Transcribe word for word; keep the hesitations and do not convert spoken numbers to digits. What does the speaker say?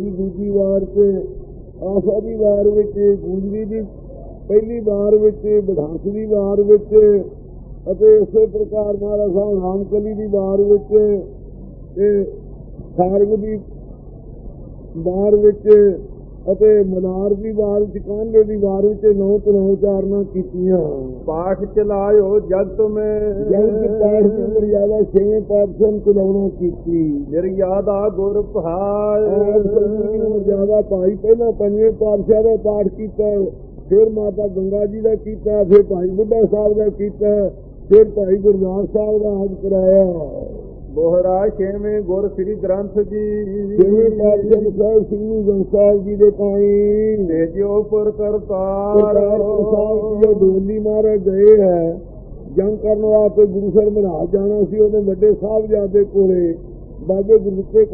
ਦੀ ਦੂਜੀ ਵਾਰ 'ਚ, ਆਸਾ ਦੀ ਵਾਰ ਵਿੱਚ, ਗੂੰਜਰੀ ਦੀ ਪਹਿਲੀ ਵਾਰ ਵਿੱਚ, ਵਿਧਾਂਸ ਦੀ ਵਾਰ ਵਿੱਚ, ਅਤੇ ਇਸੇ ਪ੍ਰਕਾਰ ਮਹਾਰਾਜ ਸਾਹਿਬ ਰਾਮਕਲੀ ਦੀ ਵਾਰ ਵਿੱਚ, ਤੇ ਸਾਰਗ ਦੀ ਵਾਰ ਵਿੱਚ, ਅਤੇ ਮਨਾਰ ਦੀ ਵਾਰ ਵਿੱਚ, ਕਾਂਡੇ ਦੀ ਵਾਰ ਵਿੱਚ ਨੌ ਤੋਂ ਨੌ ਚਾਰਨਾ ਕੀਤੀਆਂ। ਪਾਠ ਚਲਾਇਓ ਜਗਤ ਮੈਂ, ਜਗਤ ਪਾਠ ਦੀ ਮਰਿਆਦਾ ਛੇਵੇਂ ਪਾਤਸ਼ਾਹ ਚਲਾਉਣਾ ਕੀਤੀ। ਨਿਰਯਾਦਾ ਗੁਰ ਪਹਾਇ, ਮਰਿਆਦਾ ਭਾਈ ਪਹਿਲਾਂ ਪੰਜਵੇਂ ਪਾਤਸ਼ਾਹ ਦਾ ਪਾਠ ਕੀਤਾ, ਫਿਰ ਮਾਤਾ ਗੰਗਾ ਜੀ ਦਾ ਕੀਤਾ, ਫਿਰ ਭਾਈ ਬੁੱਢਾ ਸਾਹਿਬ ਦਾ ਕੀਤਾ, ਫਿਰ ਭਾਈ ਗੁਰਦਾਸ ਸਾਹਿਬ ਦਾ ਹੱਜ ਕਰਾਇਆ। ਬੋਹਰਾ ਛੇਵੇਂ ਗੁਰ ਸ੍ਰੀ ਗ੍ਰੰਥ ਜੀ, ਛੇਵੇਂ ਪਾਤਸ਼ਾਹ ਸਾਹਿਬ ਸਿੰਘ ਗੰਗ ਸਾਹਿਬ ਜੀ ਦੇ ਤਾਈ ਭੇਜਿਓ ਪੁਰ ਕਰਤਾਰ। ਡੋਲੀ ਮਾਰੇ ਗਏ ਹੈ ਜੰਗ ਕਰਨ ਵਾਸਤੇ, ਗੁਰੂ ਸਰ ਮਹਾਰਾਜ ਜਾਣਾ ਸੀ, ਉਹਨੇ ਵੱਡੇ ਸਾਹਿਬਜ਼ਾਦੇ ਕੋਲੇ, ਬਾਬੇ ਗੁਰਦਿੱਤੇ